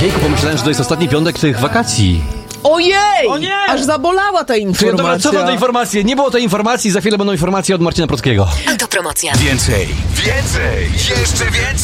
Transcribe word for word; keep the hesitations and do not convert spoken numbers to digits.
Jejku, pomyślałem, że to jest ostatni piątek tych wakacji. Ojej! O nie! Aż zabolała ta Czy, informacja. dobra, co to te informacje? Nie było tej informacji, za chwilę będą informacje od Marcina Prockiego. Autopromocja. Więcej, więcej, jeszcze więcej.